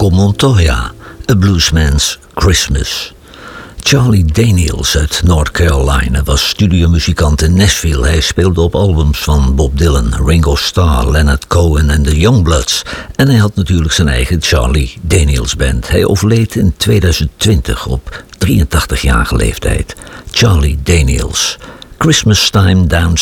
Loco Montoya, A Bluesman's Christmas. Charlie Daniels uit North Carolina was studiomuzikant in Nashville. Hij speelde op albums van Bob Dylan, Ringo Starr, Leonard Cohen en de Youngbloods. En hij had natuurlijk zijn eigen Charlie Daniels Band. Hij overleed in 2020 op 83-jarige leeftijd. Charlie Daniels. Christmas Time Down